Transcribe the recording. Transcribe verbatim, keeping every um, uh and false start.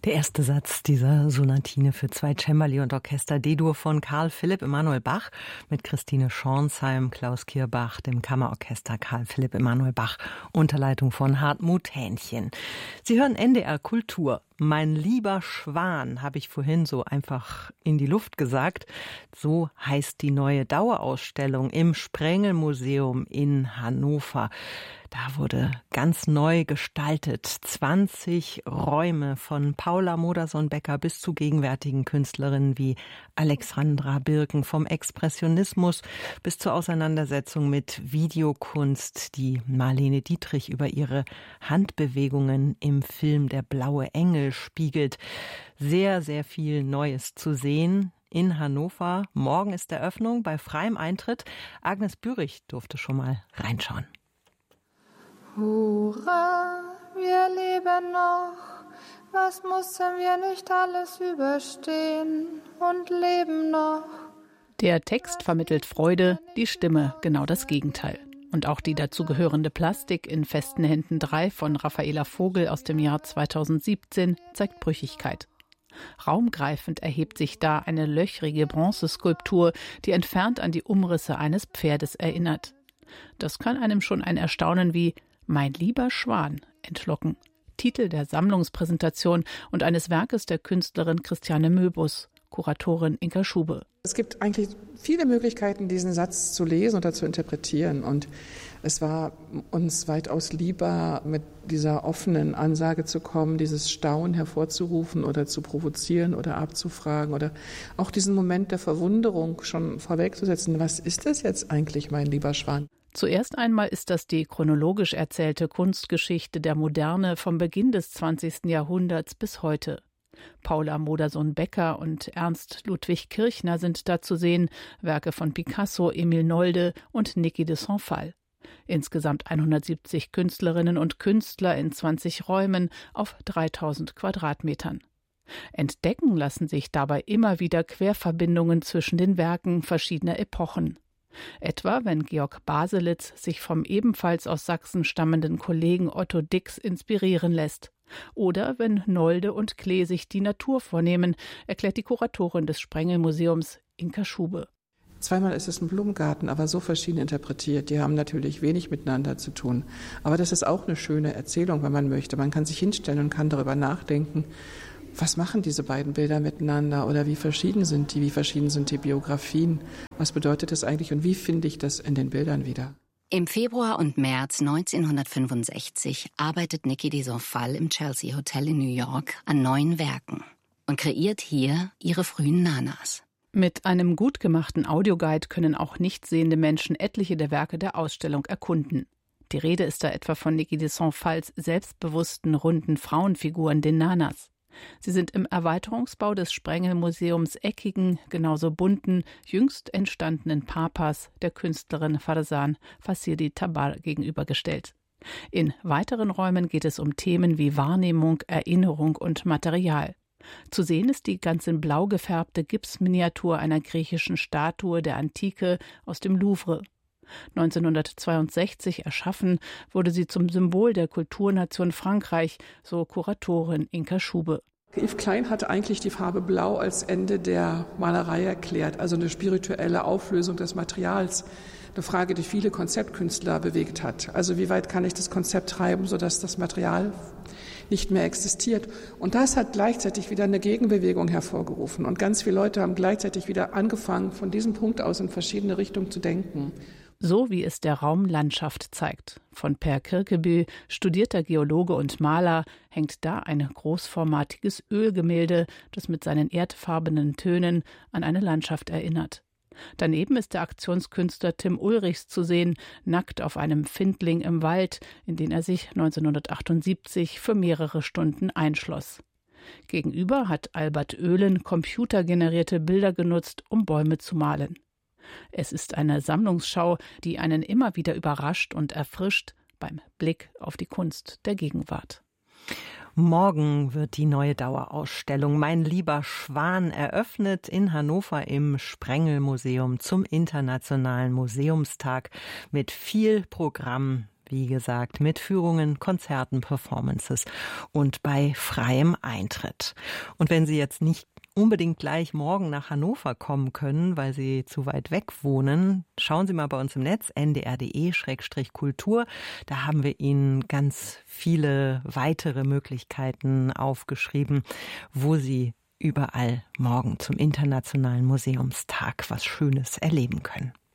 Der erste Satz dieser Sonatine für zwei Cembali und Orchester D-Dur von Karl Philipp Emanuel Bach mit Christine Schornsheim, Klaus Kierbach, dem Kammerorchester Karl Philipp Emanuel Bach unter Leitung von Hartmut Hähnchen. Sie hören N D R Kultur. Mein lieber Schwan, habe ich vorhin so einfach in die Luft gesagt. So heißt die neue Dauerausstellung im Sprengel-Museum in Hannover. Da wurde ganz neu gestaltet. zwanzig Räume von Paula Modersohn-Becker bis zu gegenwärtigen Künstlerinnen wie Alexandra Birken, vom Expressionismus bis zur Auseinandersetzung mit Videokunst, die Marlene Dietrich über ihre Handbewegungen im Film Der blaue Engel spiegelt. Sehr, sehr viel Neues zu sehen in Hannover. Morgen ist Eröffnung bei freiem Eintritt. Agnes Bürich durfte schon mal reinschauen. Hurra, wir leben noch, was mussten wir nicht alles überstehen und leben noch. Der Text vermittelt Freude, die Stimme genau das Gegenteil. Und auch die dazugehörende Plastik in festen Händen drei von Raffaela Vogel aus dem Jahr zweitausendsiebzehn zeigt Brüchigkeit. Raumgreifend erhebt sich da eine löchrige Bronzeskulptur, die entfernt an die Umrisse eines Pferdes erinnert. Das kann einem schon ein Erstaunen wie »Mein lieber Schwan« entlocken. Titel der Sammlungspräsentation und eines Werkes der Künstlerin Christiane Möbus, Kuratorin Inka Schube. Es gibt eigentlich viele Möglichkeiten, diesen Satz zu lesen oder zu interpretieren. Und es war uns weitaus lieber, mit dieser offenen Ansage zu kommen, dieses Staunen hervorzurufen oder zu provozieren oder abzufragen oder auch diesen Moment der Verwunderung schon vorwegzusetzen. Was ist das jetzt eigentlich, mein lieber Schwan? Zuerst einmal ist das die chronologisch erzählte Kunstgeschichte der Moderne vom Beginn des zwanzigsten Jahrhunderts bis heute. Paula Modersohn-Becker und Ernst Ludwig Kirchner sind da zu sehen, Werke von Picasso, Emil Nolde und Niki de Saint-Phalle. Insgesamt hundertsiebzig Künstlerinnen und Künstler in zwanzig Räumen auf dreitausend Quadratmetern. Entdecken lassen sich dabei immer wieder Querverbindungen zwischen den Werken verschiedener Epochen. Etwa, wenn Georg Baselitz sich vom ebenfalls aus Sachsen stammenden Kollegen Otto Dix inspirieren lässt. Oder wenn Nolde und Klee sich die Natur vornehmen, erklärt die Kuratorin des Sprengel-Museums Inka Schube. Zweimal ist es ein Blumengarten, aber so verschieden interpretiert. Die haben natürlich wenig miteinander zu tun. Aber das ist auch eine schöne Erzählung, wenn man möchte. Man kann sich hinstellen und kann darüber nachdenken, was machen diese beiden Bilder miteinander oder wie verschieden sind die, wie verschieden sind die Biografien, was bedeutet das eigentlich und wie finde ich das in den Bildern wieder? Im Februar und März neunzehnhundertfünfundsechzig arbeitet Niki de Saint-Phalle im Chelsea Hotel in New York an neuen Werken und kreiert hier ihre frühen Nanas. Mit einem gut gemachten Audioguide können auch nicht sehende Menschen etliche der Werke der Ausstellung erkunden. Die Rede ist da etwa von Niki de Saint-Phalles selbstbewussten, runden Frauenfiguren, den Nanas. Sie sind im Erweiterungsbau des Sprengel-Museums eckigen, genauso bunten, jüngst entstandenen Papas der Künstlerin Farzan Fassiri Tabar gegenübergestellt. In weiteren Räumen geht es um Themen wie Wahrnehmung, Erinnerung und Material. Zu sehen ist die ganz in blau gefärbte Gipsminiatur einer griechischen Statue der Antike aus dem Louvre. neunzehnhundertzweiundsechzig erschaffen, wurde sie zum Symbol der Kulturnation Frankreich, so Kuratorin Inka Schube. Yves Klein hat eigentlich die Farbe Blau als Ende der Malerei erklärt, also eine spirituelle Auflösung des Materials. Eine Frage, die viele Konzeptkünstler bewegt hat. Also wie weit kann ich das Konzept treiben, sodass das Material nicht mehr existiert. Und das hat gleichzeitig wieder eine Gegenbewegung hervorgerufen. Und ganz viele Leute haben gleichzeitig wieder angefangen, von diesem Punkt aus in verschiedene Richtungen zu denken. So wie es der Raum Landschaft zeigt. Von Per Kirkeby, studierter Geologe und Maler, hängt da ein großformatiges Ölgemälde, das mit seinen erdfarbenen Tönen an eine Landschaft erinnert. Daneben ist der Aktionskünstler Tim Ulrichs zu sehen, nackt auf einem Findling im Wald, in den er sich neunzehnhundertachtundsiebzig für mehrere Stunden einschloss. Gegenüber hat Albert Oehlen computergenerierte Bilder genutzt, um Bäume zu malen. Es ist eine Sammlungsschau, die einen immer wieder überrascht und erfrischt beim Blick auf die Kunst der Gegenwart. Morgen wird die neue Dauerausstellung Mein lieber Schwan eröffnet in Hannover im Sprengel-Museum zum Internationalen Museumstag mit viel Programm. Wie gesagt, mit Führungen, Konzerten, Performances und bei freiem Eintritt. Und wenn Sie jetzt nicht unbedingt gleich morgen nach Hannover kommen können, weil Sie zu weit weg wohnen, schauen Sie mal bei uns im Netz n d r punkt d e Schrägstrich Kultur. Da haben wir Ihnen ganz viele weitere Möglichkeiten aufgeschrieben, wo Sie überall morgen zum Internationalen Museumstag was Schönes erleben können.